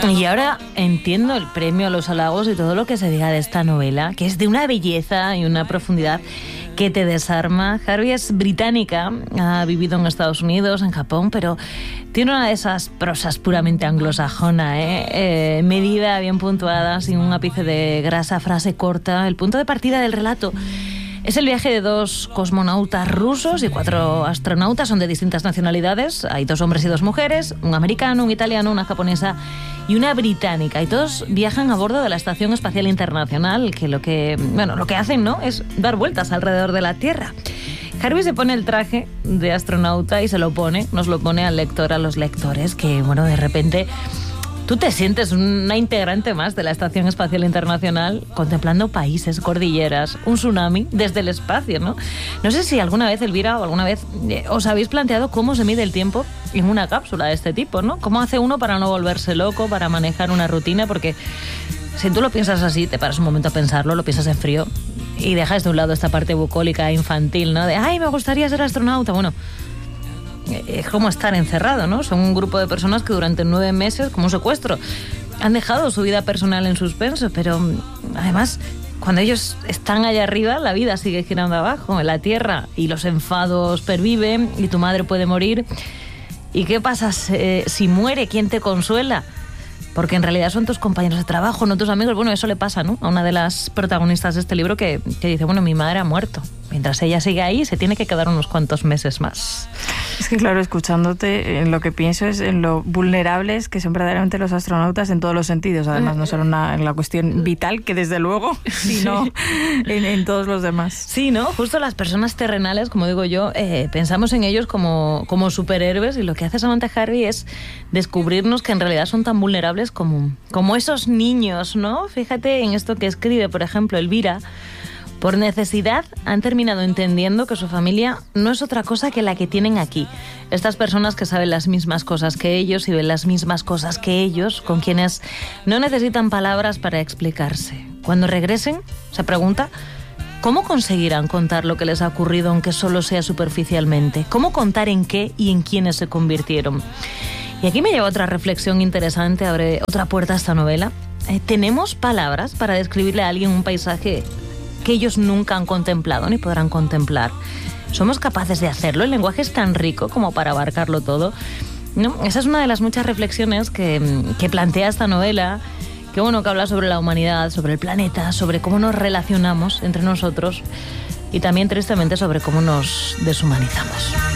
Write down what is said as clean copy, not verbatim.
Y ahora entiendo el premio, los halagos y todo lo que se diga de esta novela, que es de una belleza y una profundidad que te desarma. Harvey es británica, ha vivido en Estados Unidos, en Japón, pero tiene una de esas prosas puramente anglosajona, medida, bien puntuada, sin un ápice de grasa, frase corta. El punto de partida del relato es el viaje de 2 cosmonautas rusos y 4 astronautas, son de distintas nacionalidades. Hay 2 hombres y 2 mujeres, un americano, un italiano, una japonesa y una británica. Y todos viajan a bordo de la Estación Espacial Internacional, que lo que hacen, ¿no?, es dar vueltas alrededor de la Tierra. Harvey se pone el traje de astronauta y nos lo pone al lector, a los lectores, que, bueno, de repente tú te sientes una integrante más de la Estación Espacial Internacional, contemplando países, cordilleras, un tsunami desde el espacio, ¿no? No sé si alguna vez, Elvira, o alguna vez os habéis planteado cómo se mide el tiempo en una cápsula de este tipo, ¿no? ¿Cómo hace uno para no volverse loco, para manejar una rutina? Porque si tú lo piensas así, te paras un momento a pensarlo, lo piensas en frío y dejas de un lado esta parte bucólica infantil, ¿no? De, ¡ay, me gustaría ser astronauta! Bueno, es como estar encerrado, ¿no? Son un grupo de personas que durante 9 meses, como un secuestro, han dejado su vida personal en suspenso, pero además, cuando ellos están allá arriba, la vida sigue girando abajo, en la Tierra, y los enfados perviven, y tu madre puede morir. ¿Y qué pasa si muere? ¿Quién te consuela? Porque en realidad son tus compañeros de trabajo, no tus amigos. Bueno, eso le pasa, ¿no?, a una de las protagonistas de este libro que dice, bueno, mi madre ha muerto. Mientras ella sigue ahí, se tiene que quedar unos cuantos meses más. Es que, claro, escuchándote, en lo que pienso es en lo vulnerables que son verdaderamente los astronautas en todos los sentidos. Además, no solo en la cuestión vital, que desde luego, sino en todos los demás. Sí, ¿no? Justo las personas terrenales, como digo yo, pensamos en ellos como superhéroes, y lo que hace Samantha Harvey es descubrirnos que en realidad son tan vulnerables como esos niños, ¿no? Fíjate en esto que escribe, por ejemplo, Elvira. Por necesidad han terminado entendiendo que su familia no es otra cosa que la que tienen aquí. Estas personas que saben las mismas cosas que ellos y ven las mismas cosas que ellos, con quienes no necesitan palabras para explicarse. Cuando regresen, se pregunta, ¿cómo conseguirán contar lo que les ha ocurrido aunque solo sea superficialmente? ¿Cómo contar en qué y en quiénes se convirtieron? Y aquí me lleva otra reflexión interesante, abre otra puerta a esta novela. ¿Tenemos palabras para describirle a alguien un paisaje que ellos nunca han contemplado ni podrán contemplar? ¿Somos capaces de hacerlo? ¿El lenguaje es tan rico como para abarcarlo todo? ¿No? Esa es una de las muchas reflexiones que plantea esta novela, que habla sobre la humanidad, sobre el planeta, sobre cómo nos relacionamos entre nosotros y también, tristemente, sobre cómo nos deshumanizamos.